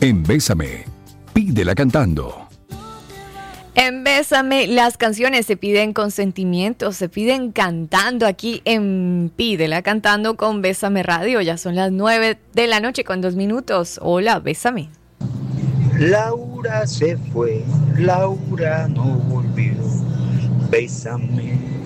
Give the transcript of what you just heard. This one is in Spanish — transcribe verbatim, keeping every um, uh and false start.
En Bésame, pídela cantando. En Bésame, las canciones se piden con sentimiento, se piden cantando aquí en Pídela Cantando con Bésame Radio. Ya son las nueve de la noche con dos minutos. Hola, Bésame. Laura se fue, Laura no volvió. Bésame,